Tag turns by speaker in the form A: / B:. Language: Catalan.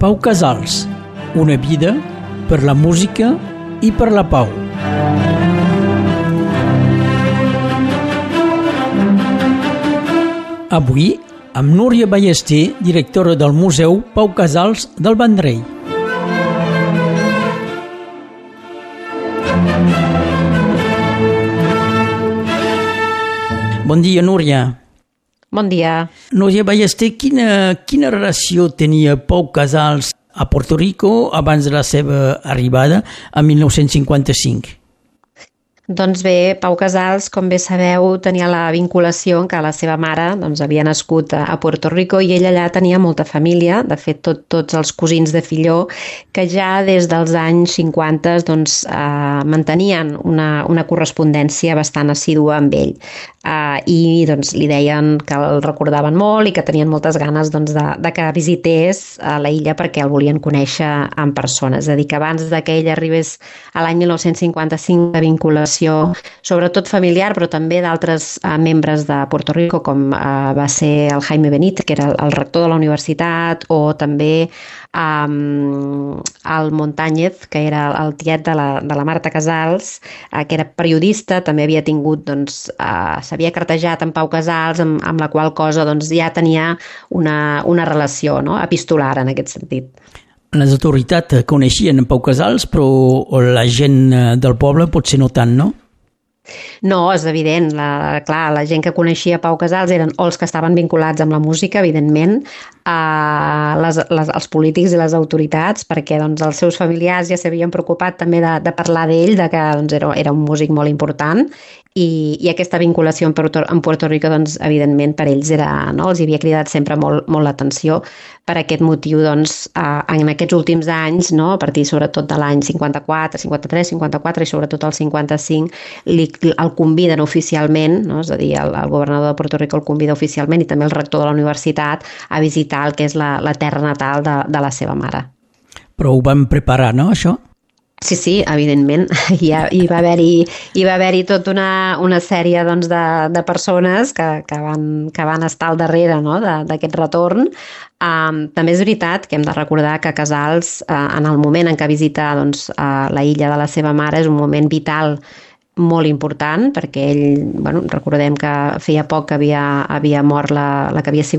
A: Pau Casals, una vida per la música i per la pau. Avui, amb Núria Ballester, directora del Museu Pau Casals del Vendrell. Bon dia, Núria.
B: Bon dia.
A: Núria Ballester, quina relació tenia Pau Casals a Puerto Rico abans de la seva arribada a 1955?
B: Doncs bé, Pau Casals, com bé sabeu, tenia la vinculació en què la seva mare havia nascut a Puerto Rico i ell allà tenia molta família, de fet tots els cosins de Filló, que ja des dels anys 50 mantenien una correspondència bastant assídua amb ell. I li deien que el recordaven molt i que tenien moltes ganes de que visités la illa perquè el volien conèixer en persona. És a dir, que abans que ell arribés a l'any 1955 la vinculació sobretot familiar, però també d'altres membres de Puerto Rico, com va ser el Jaime Benítez, que era el rector de la universitat, o també el Montañez, que era el tiet de la Marta Casals, que era periodista, també havia tingut, s'havia cartejat amb Pau Casals, amb la qual cosa ja tenia una relació, no?, epistolar en aquest sentit.
A: Les autoritats coneixien Pau Casals, però la gent del poble potser no tant, no?
B: No, és evident. La gent que coneixia Pau Casals eren o els que estaven vinculats amb la música, evidentment, els polítics i les autoritats, perquè els seus familiars ja s'havien preocupat també de parlar d'ell, que era un músic molt important, i aquesta vinculació en Puerto Rico, evidentment, per ells els havia cridat sempre molt l'atenció. Per aquest motiu, en aquests últims anys, a partir sobretot de l'any 54, 53, 54 i sobretot el 55, el conviden oficialment, és a dir, el governador de Puerto Rico el convida oficialment i també el rector de la universitat a visitar el que és la terra natal de la seva mare.
A: Però ho van preparar, no, això?
B: Sí, evidentment. Hi va haver-hi tota una sèrie de persones que van estar al darrere d'aquest retorn. També és veritat que hem de recordar que Casals, en el moment en què visita la illa de la seva mare, és un moment vital molt important, perquè ell, recordem que feia poc que havia mort la que havia sigut